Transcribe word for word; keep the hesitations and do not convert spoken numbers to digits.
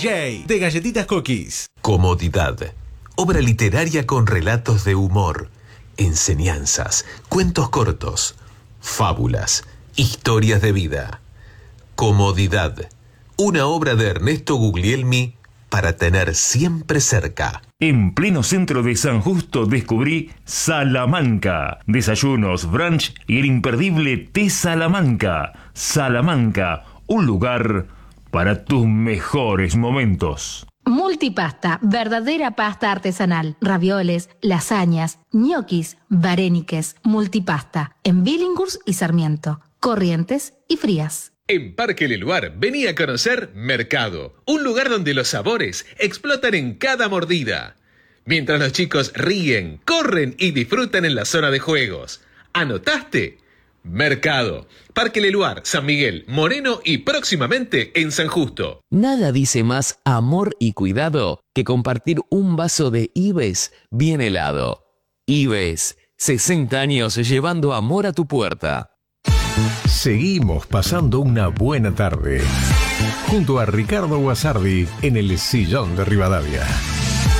J de Galletitas Cookies. Comodidad. Obra literaria con relatos de humor, enseñanzas, cuentos cortos, fábulas, historias de vida. Comodidad. Una obra de Ernesto Guglielmi para tener siempre cerca. En pleno centro de San Justo descubrí Salamanca. Desayunos, brunch y el imperdible té Salamanca. Salamanca, un lugar para tus mejores momentos. Multipasta, verdadera pasta artesanal. Ravioles, lasañas, ñoquis, varéniques. Multipasta, en Billinghurst y Sarmiento. Corrientes y Frías. En Parque Leluar, vení a conocer Mercado, un lugar donde los sabores explotan en cada mordida. Mientras los chicos ríen, corren y disfrutan en la zona de juegos. ¿Anotaste? Mercado, Parque Leluar, San Miguel, Moreno y próximamente en San Justo. Nada dice más amor y cuidado que compartir un vaso de Ives bien helado. Ives, sesenta años llevando amor a tu puerta. Seguimos pasando una buena tarde junto a Ricardo Guasardi en el Sillón de Rivadavia.